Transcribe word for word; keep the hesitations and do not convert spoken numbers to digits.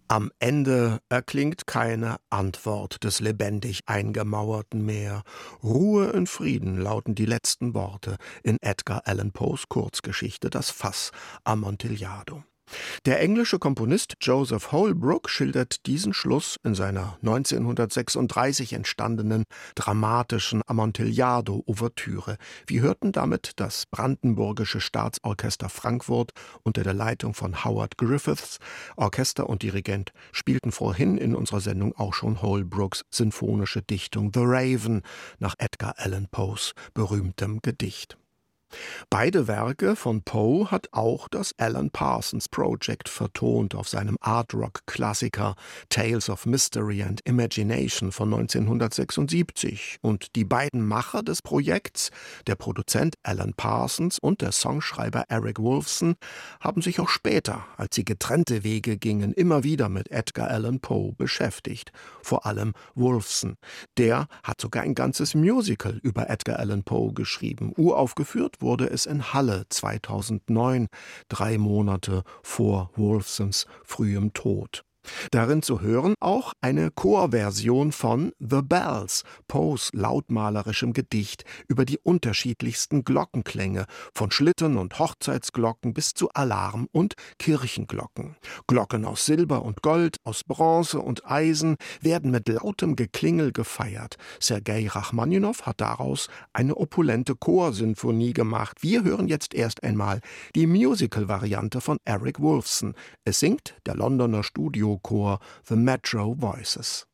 Am Ende erklingt keine Antwort des lebendig Eingemauerten mehr. Ruhe in Frieden lauten die letzten Worte in Edgar Allan Poes Kurzgeschichte Das Fass Amontillado. Der englische Komponist Joseph Holbrook schildert diesen Schluss in seiner neunzehnhundertsechsunddreißig entstandenen dramatischen Amontillado-Ouvertüre. Wir hörten damit das Brandenburgische Staatsorchester Frankfurt unter der Leitung von Howard Griffiths. Orchester und Dirigent spielten vorhin in unserer Sendung auch schon Holbrooks sinfonische Dichtung The Raven nach Edgar Allan Poes berühmtem Gedicht. Beide Werke von Poe hat auch das Alan Parsons Project vertont auf seinem Art-Rock-Klassiker Tales of Mystery and Imagination von neunzehnhundertsechsundsiebzig. Und die beiden Macher des Projekts, der Produzent Alan Parsons und der Songschreiber Eric Woolfson, haben sich auch später, als sie getrennte Wege gingen, immer wieder mit Edgar Allan Poe beschäftigt. Vor allem Woolfson. Der hat sogar ein ganzes Musical über Edgar Allan Poe geschrieben. Uraufgeführt wurde es in Halle zweitausendneun, drei Monate vor Woolfsons frühem Tod. Darin zu hören auch eine Chorversion von The Bells, Poes lautmalerischem Gedicht über die unterschiedlichsten Glockenklänge, von Schlitten- und Hochzeitsglocken bis zu Alarm- und Kirchenglocken. Glocken aus Silber und Gold, aus Bronze und Eisen werden mit lautem Geklingel gefeiert. Sergei Rachmaninow hat daraus eine opulente Chorsinfonie gemacht. Wir hören jetzt erst einmal die Musical-Variante von Eric Woolfson. Es singt der Londoner Studio Chor The Metro Voices.